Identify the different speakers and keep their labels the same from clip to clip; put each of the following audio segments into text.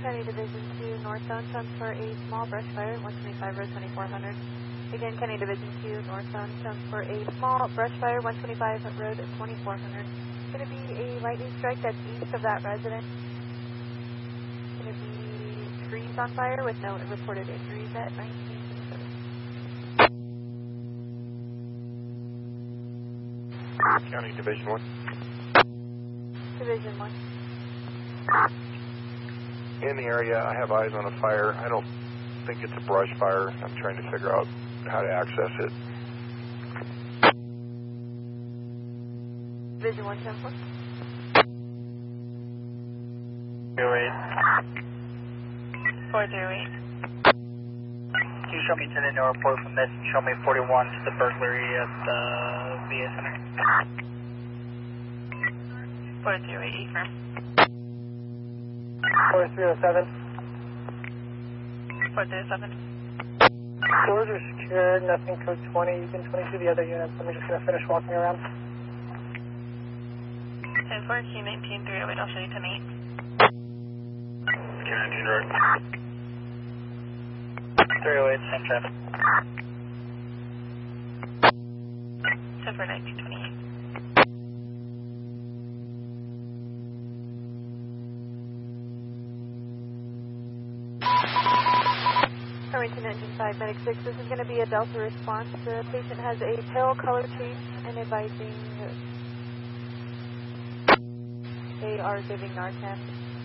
Speaker 1: County Division 2, northbound, comes for a small brush fire, 125 road 2400. Again, County Division 2, northbound, comes for a small brush fire, 125 road 2400. It's going to be a lightning strike that's east of that residence. It's going to be trees on fire with no reported injuries at 19.
Speaker 2: County Division 1.
Speaker 1: Division 1.
Speaker 2: In the area, I have eyes on a fire. I don't think it's a brush fire. I'm trying to figure out how to access it.
Speaker 1: Division 1, 10-4.
Speaker 3: 08.
Speaker 1: 408.
Speaker 3: Can you show me 10 in report from this and show me 41 to the burglary at the VA Center?
Speaker 1: 408, firm.
Speaker 3: 4307.
Speaker 1: 437.
Speaker 3: Doors are secured, nothing code 20. You can 22 the other units. I'm just going to finish walking around.
Speaker 1: 10-4, Q19, 308, I'll show you 10-8.
Speaker 2: Q19 road.
Speaker 3: 308, same traffic.
Speaker 1: 10-4, 1928. Farmington Engine 5, Medic 6, this is going to be a Delta response. The patient has a pale color change and advising they are giving Narcan.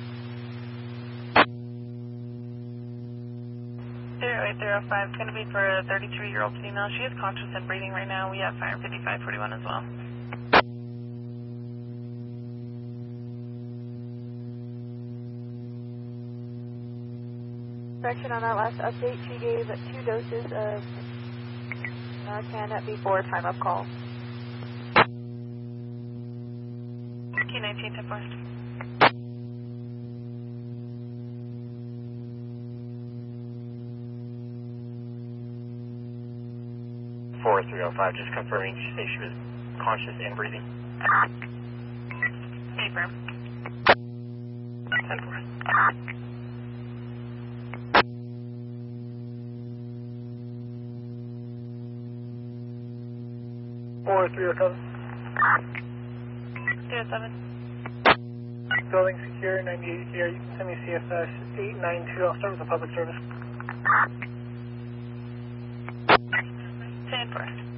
Speaker 1: 08005 is going to be for a 33-year-old female. She is conscious and breathing right now. We have fire 5541 as well. Correction on that last update, she gave 2 doses of Narcan before time of call. Q19 10-4.
Speaker 2: Just confirming, she said she was conscious and breathing.
Speaker 1: Confirm.
Speaker 2: 10-4.
Speaker 3: 4307.
Speaker 1: 07.
Speaker 3: Building secure, 98 here. You can send me CFS 892. I'll start with the public service.
Speaker 1: 10-4.